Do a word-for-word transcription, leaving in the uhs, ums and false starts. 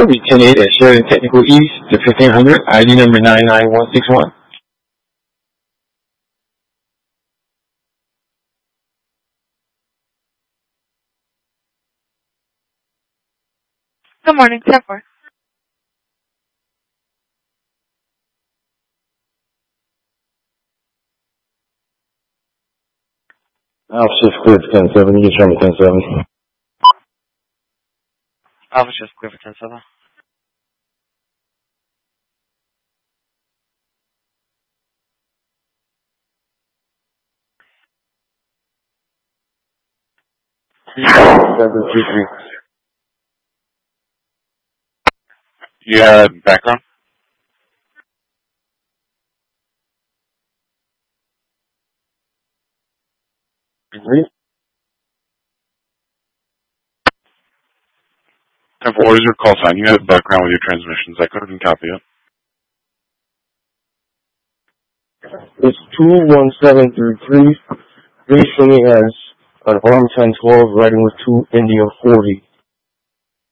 Copy ten eight at Sheridan Technical East to fifteen hundred, I D number nine nine one six one. Good morning, ten four. Alpha shift clear for ten seven. You can show me ten seven. Alpha shift clear for ten seven. seven three three. You have background? Three. ten four, what is your call sign? You have background with your transmissions. I couldn't copy it. It's two one seven three three. Please show me as an arm ten twelve riding with two India forty.